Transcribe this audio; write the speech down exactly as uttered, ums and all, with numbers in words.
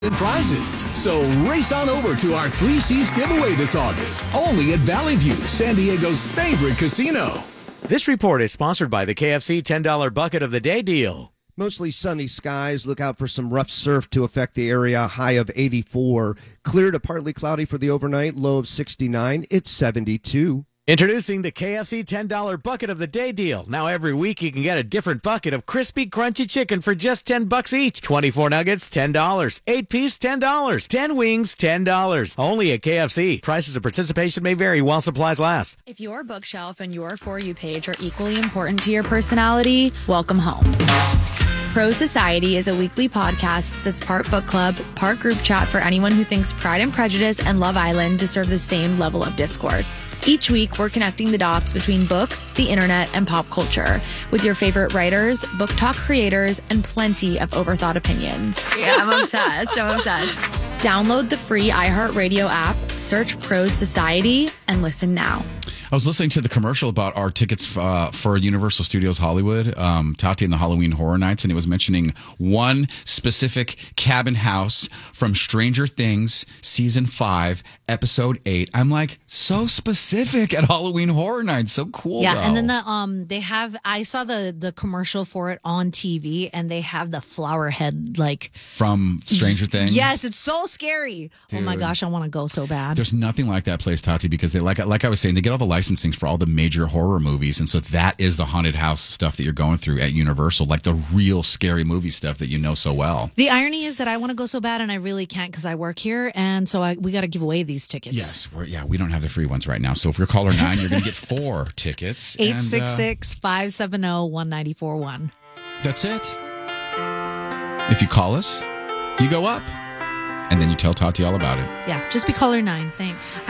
and prizes. So race on over to our Three C's giveaway this August, only at Valley View, San Diego's favorite casino. This report is sponsored by the K F C ten dollar Bucket of the Day deal. Mostly sunny skies. Look out for some rough surf to affect the area. High of eighty-four. Clear to partly cloudy for the overnight. Low of sixty-nine. It's seventy-two. Introducing the K F C ten dollar Bucket of the Day deal. Now every week you can get a different bucket of crispy, crunchy chicken for just ten bucks each. twenty-four nuggets, ten dollars. eight piece, ten dollars. ten wings, ten dollars. Only at K F C. Prices of participation may vary while supplies last. If your bookshelf and your For You page are equally important to your personality, welcome home. Pro Society is a weekly podcast that's part book club, part group chat for anyone who thinks Pride and Prejudice and Love Island deserve the same level of discourse. Each week, we're connecting the dots between books, the internet, and pop culture with your favorite writers, book talk creators, and plenty of overthought opinions. Yeah, I'm obsessed. I'm obsessed. Download the free iHeartRadio app, search Pro Society, and listen now. I was listening to the commercial about our tickets uh, for Universal Studios Hollywood, um, Tati and the Halloween Horror Nights, and it was mentioning one specific cabin house from Stranger Things season five, episode eight. I'm like, so specific at Halloween Horror Nights. So cool. Yeah, though. and then the um, they have. I saw the the commercial for it on T V, and they have the flower head like from Stranger Things. Yes, it's so scary. Dude. Oh my gosh, I want to go so bad. There's nothing like that place, Tati, because they like like I was saying, they get all the licensing for all the major horror movies, and so that is the haunted house stuff that you're going through at Universal, like the real scary movie stuff that you know so well. The irony is that I want to go so bad, and I really can't because I work here, and so I, we got to give away these tickets. Yes, we're, yeah, we don't have the free ones right now. So if you're caller nine, you're going to get four tickets. eight six six, five seven zero, one nine four one. That's it. If you call us, you go up, and then you tell Tati all about it. Yeah, just be caller nine. Thanks.